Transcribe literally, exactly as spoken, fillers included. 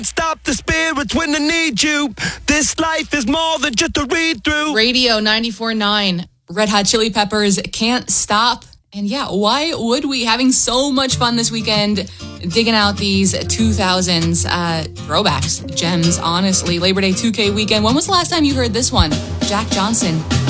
Stop the spirits when they need you. This life is more than just a read-through. Radio ninety-four point nine, Red Hot Chili Peppers, Can't Stop. And yeah, why would we? Having so much fun this weekend, digging out these two thousands uh, throwbacks, gems, honestly. Labor Day two K weekend. When was the last time you heard this one? Jack Johnson,